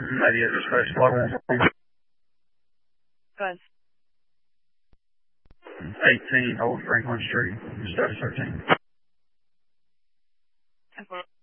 Maybe at this first block. Good. 18 Old Franklin Street, Study 13. Okay.